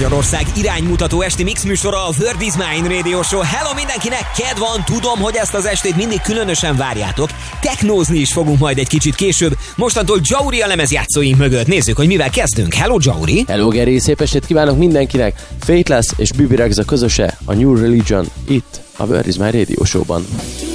Magyarország iránymutató esti mix műsora, a Word is Mine Radio Show. Hello mindenkinek, kedv van, tudom, hogy ezt az estét mindig különösen várjátok. Technózni is fogunk majd egy kicsit később. Mostantól Jauri a lemezjátszóink mögött. Nézzük, hogy mivel kezdünk. Hello Jauri! Hello Geri, szép estét kívánok mindenkinek! Faithless és Bibi Rexa közöse, a New Religion, itt a Word is Mine Radio Show-ban.